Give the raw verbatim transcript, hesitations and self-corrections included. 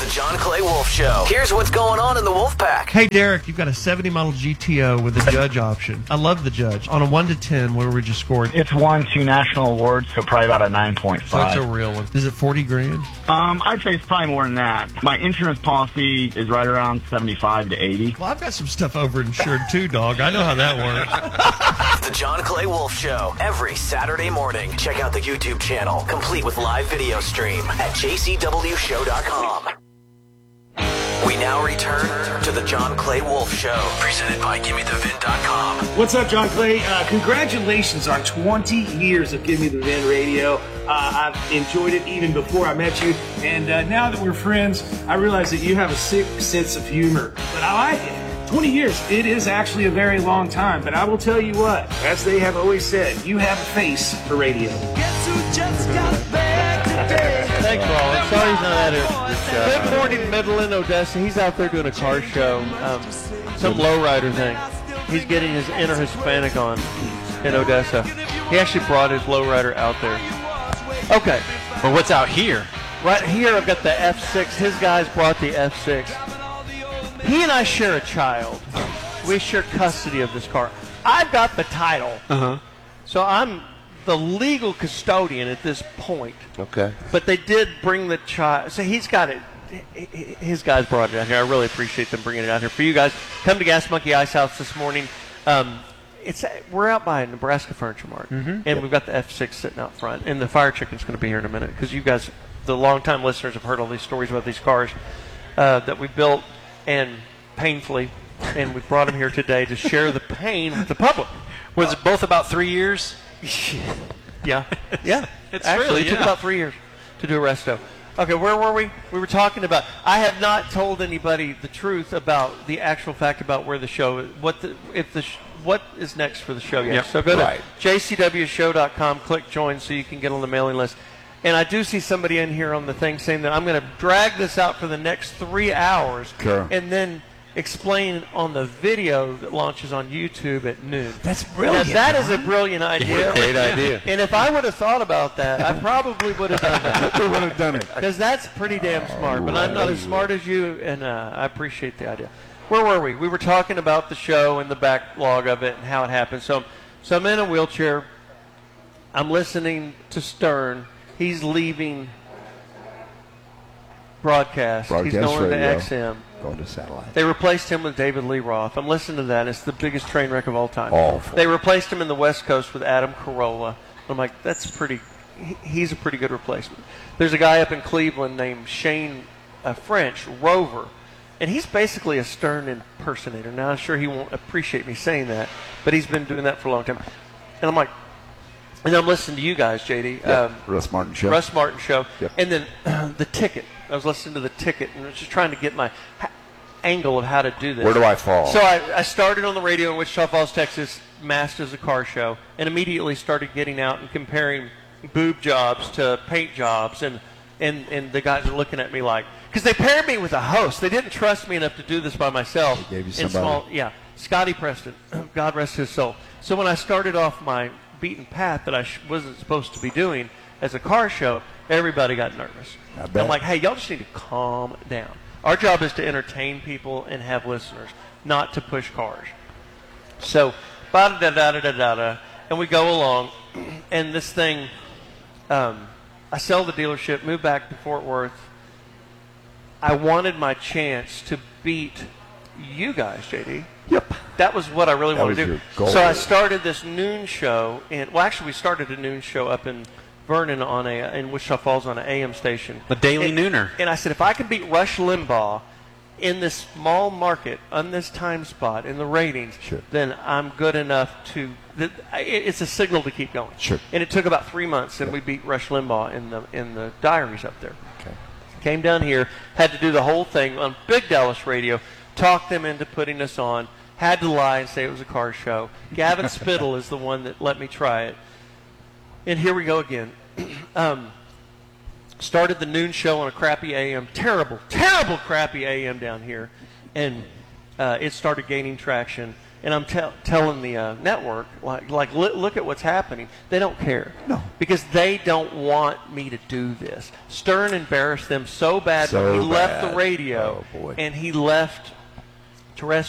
the John Clay Wolf Show. Here's what's going on in the Wolf Pack. Hey, Derek, you've got a seventy model G T O with a Judge option. I love the Judge. On a one to ten, what would you score? It's won two national awards, so probably about a nine point five. So it's a real one. Is it forty grand? Um, I'd say it's probably more than that. My insurance policy is right around seventy-five to eighty. Well, I've got some stuff overinsured too, dog. I know how that works. The John Clay Wolf Show, every Saturday morning. Check out the YouTube channel, complete with live video stream at j c w show dot com. We now return to the John Clay Wolf Show, presented by gimme the vin dot com. What's up, John Clay? Uh, congratulations on twenty years of Give Me the Vin Radio. Uh, I've enjoyed it even before I met you, and uh, now that we're friends, I realize that you have a sick sense of humor. But I like it. twenty years, it is actually a very long time, but I will tell you what, as they have always said, you have a face for radio. Guess who just got back today? Thanks, Rollins. Sorry he's not at it. Good morning, Midland, Odessa. He's out there doing a car show, um, some lowrider thing. He's getting his inner Hispanic on in Odessa. He actually brought his lowrider out there. Okay. Well, what's out here? Right here, I've got the F six. His guys brought the F six. He and I share a child. We share custody of this car. I've got the title. Uh-huh. So I'm the legal custodian at this point. Okay. But they did bring the child. So he's got it. His guys brought it down here. I really appreciate them bringing it out here. For you guys, come to Gas Monkey Ice House this morning. Um, it's We're out by Nebraska Furniture Mart. Mm-hmm. And yep. We've got the F six sitting out front. And the Fire Chicken's going to be here in a minute. Because you guys, the longtime listeners, have heard all these stories about these cars uh, that we built. And painfully, and we brought him here today to share the pain with the public. Was it both about three years? yeah, yeah. It's Actually, really, it took yeah. about three years to do a resto. Okay, where were we? We were talking about. I have not told anybody the truth about the actual fact about where the show is. What the if the sh- what is next for the show yet? Yep. So go right. to j c w show dot com, click join, so you can get on the mailing list. And I do see somebody in here on the thing saying that I'm going to drag this out for the next three hours sure. and then explain on the video that launches on YouTube at noon. That's brilliant. Now, that is a brilliant idea. Great idea. And if I would have thought about that, I probably would have done that. We would have done it. Because that's pretty damn smart. But I'm not as smart as you, and uh, I appreciate the idea. Where were we? We were talking about the show and the backlog of it and how it happened. So, so I'm in a wheelchair. I'm listening to Stern. He's leaving broadcast. Broadcast He's going radio. to X M. Going to satellite. They replaced him with David Lee Roth. I'm listening to that. It's the biggest train wreck of all time. Awful. They replaced him in the West Coast with Adam Carolla. I'm like, that's pretty. He, he's a pretty good replacement. There's a guy up in Cleveland named Shane uh, French, Rover, and he's basically a Stern impersonator. Now, I'm sure he won't appreciate me saying that, but he's been doing that for a long time. And I'm like, and I'm listening to you guys, J D. Yep. Um, Russ Martin Show. Russ Martin Show. Yep. And then uh, the ticket. I was listening to the ticket and I was just trying to get my ha- angle of how to do this. Where do I fall? So I, I started on the radio in Wichita Falls, Texas, masked as a car show, and immediately started getting out and comparing boob jobs to paint jobs. And, and, and the guys are looking at me like, because they paired me with a host. They didn't trust me enough to do this by myself. They gave you in somebody. small, yeah, Scotty Preston, God rest his soul. So when I started off my beaten path that I sh- wasn't supposed to be doing as a car show, everybody got nervous. I bet. I'm like, hey, y'all just need to calm down. Our job is to entertain people and have listeners, not to push cars. So, da da da da da da da, and we go along, and this thing, um, I sell the dealership, move back to Fort Worth. I wanted my chance to beat you guys, J D. Yep. That was what I really That wanted to was do. your goal. So I started this noon show, and well, actually, we started a noon show up in Vernon on a in Wichita Falls on an A M station. The Daily and, Nooner. And I said, if I could beat Rush Limbaugh in this small market, on this time spot, in the ratings, Sure. then I'm good enough to. Th- it's a signal to keep going. Sure. And it took about three months, and we beat Rush Limbaugh in the in the diaries up there. Okay. Came down here, had to do the whole thing on Big Dallas Radio, talked them into putting us on, had to lie and say it was a car show. Gavin Spittle is the one that let me try it. And here we go again. um, started the noon show on a crappy A M, terrible, terrible crappy A M down here. And uh, it started gaining traction. And I'm tell telling the uh, network, like, like look, look at what's happening. They don't care. No. Because they don't want me to do this. Stern embarrassed them so bad So when he left bad. the radio Oh, boy. and he left terrestrial.